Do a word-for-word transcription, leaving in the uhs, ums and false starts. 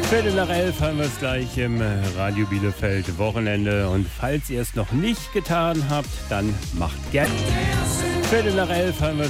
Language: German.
Viertel nach elf haben wir es gleich im Radio Bielefeld Wochenende. Und falls ihr es noch nicht getan habt, dann macht gerne. Viertel nach elf haben wir es